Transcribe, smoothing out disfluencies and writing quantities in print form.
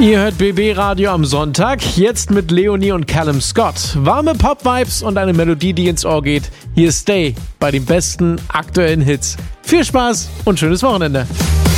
Ihr hört BB Radio am Sonntag, jetzt mit Leonie und Callum Scott. Warme Pop-Vibes und eine Melodie, die ins Ohr geht. Hier ist Stay bei den besten aktuellen Hits. Viel Spaß und schönes Wochenende.